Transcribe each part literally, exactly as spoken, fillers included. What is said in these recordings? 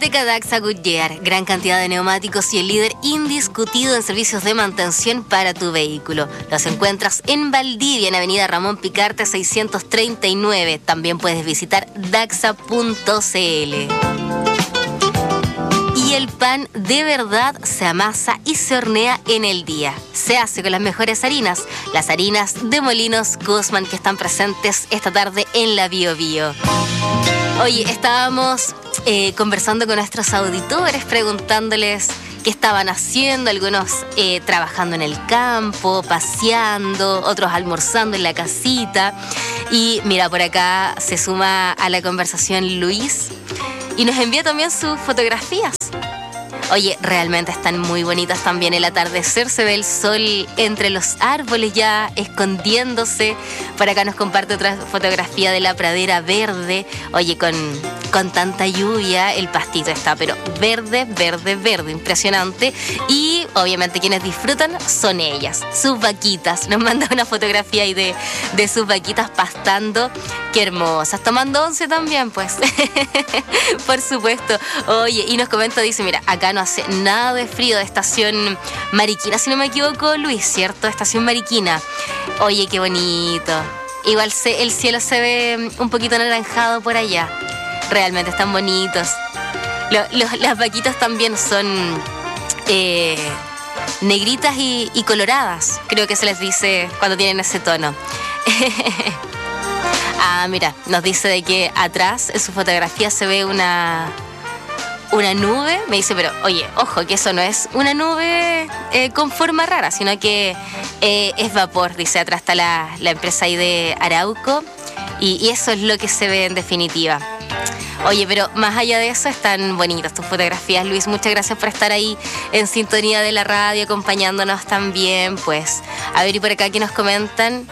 Autoteca Daxa Goodyear, gran cantidad de neumáticos y el líder indiscutido en servicios de mantención para tu vehículo. Los encuentras en Valdivia, en Avenida Ramón Picarte seiscientos treinta y nueve. También puedes visitar daxa punto c l. Y el pan de verdad se amasa y se hornea en el día. Se hace con las mejores harinas, las harinas de Molinos Guzmán, que están presentes esta tarde en la Bio Bio. Oye, estábamos eh, conversando con nuestros auditores, preguntándoles qué estaban haciendo, algunos eh, trabajando en el campo, paseando, otros almorzando en la casita. Y mira, por acá se suma a la conversación Luis y nos envía también sus fotografías. Oye, realmente están muy bonitas también. El atardecer, se ve el sol entre los árboles ya escondiéndose. Por acá nos comparte otra fotografía de la pradera verde. Oye, con, con tanta lluvia el pastito está, pero verde, verde, verde, impresionante. Y obviamente quienes disfrutan son ellas, sus vaquitas. Nos manda una fotografía ahí de, de sus vaquitas pastando. Qué hermosas, tomando once también, pues. Por supuesto. Oye, y nos comenta, dice, mira, acá no hace nada de frío, de estación Mariquina, si no me equivoco, Luis, ¿cierto? Estación Mariquina. Oye, qué bonito. Igual se, el cielo se ve un poquito anaranjado por allá. Realmente están bonitos. Lo, lo, las vaquitas también son eh, negritas y, y coloradas. Creo que se les dice cuando tienen ese tono. Ah, mira, nos dice de que atrás en su fotografía se ve una... una nube. Me dice, pero oye, ojo, que eso no es una nube eh, con forma rara, sino que eh, es vapor. Dice, atrás está la, la empresa ahí de Arauco y, y eso es lo que se ve en definitiva. Oye, pero más allá de eso, están bonitas tus fotografías, Luis. Muchas gracias por estar ahí en sintonía de la radio, acompañándonos también. Pues, a ver, y por acá que nos comentan...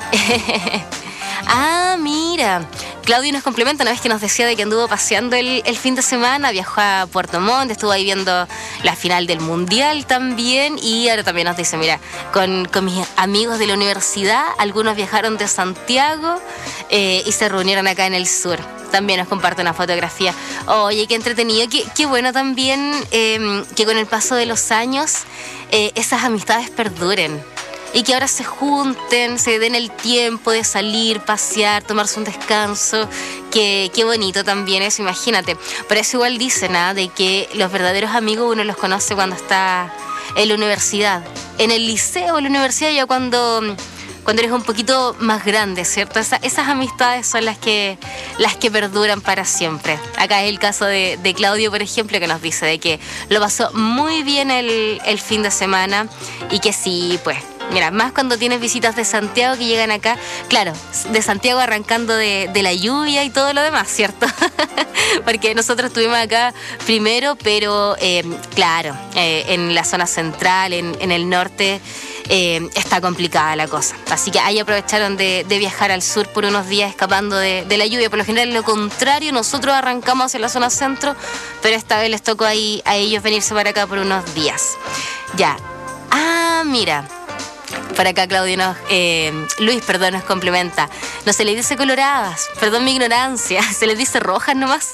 Ah, mira, Claudio nos complementa una vez que nos decía de que anduvo paseando el, el fin de semana, viajó a Puerto Montt, estuvo ahí viendo la final del Mundial también, y ahora también nos dice, mira, con, con mis amigos de la universidad, algunos viajaron de Santiago eh, y se reunieron acá en el sur. También nos comparte una fotografía. Oye, qué entretenido, qué, qué bueno también eh, que con el paso de los años eh, esas amistades perduren. Y que ahora se junten, se den el tiempo de salir, pasear, tomarse un descanso. Qué, qué bonito también eso, imagínate. Por eso igual dicen, ¿ah? De que los verdaderos amigos uno los conoce cuando está en la universidad. En el liceo, en la universidad, ya cuando, cuando eres un poquito más grande, ¿cierto? Esa, esas amistades son las que, las que perduran para siempre. Acá es el caso de, de Claudio, por ejemplo, que nos dice de que lo pasó muy bien el, el fin de semana y que sí, pues... Mira, más cuando tienes visitas de Santiago que llegan acá, claro, de Santiago arrancando de, de la lluvia y todo lo demás, ¿cierto? Porque nosotros estuvimos acá primero, pero eh, claro, eh, en la zona central, en, en el norte, eh, está complicada la cosa. Así que ahí aprovecharon de, de viajar al sur por unos días escapando de, de la lluvia. Por lo general, lo contrario, nosotros arrancamos en la zona centro, pero esta vez les tocó ahí a ellos venirse para acá por unos días. Ya. Ah, mira. Por acá Claudio nos, eh, Luis, perdón, nos complementa. No se le dice coloradas, perdón mi ignorancia, se les dice rojas nomás.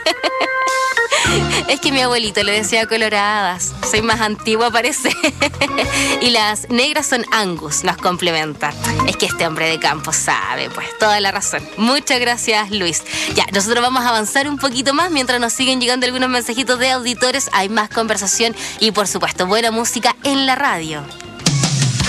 Es que mi abuelito le decía coloradas, soy más antigua parece. Y las negras son Angus, nos complementa. Es que este hombre de campo sabe, pues, toda la razón. Muchas gracias, Luis. Ya, nosotros vamos a avanzar un poquito más mientras nos siguen llegando algunos mensajitos de auditores. Hay más conversación y, por supuesto, buena música en la radio.